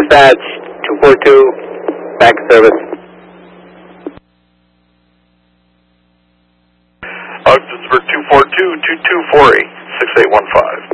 dispatch 242, back in service. This is for 242-2248, 6815.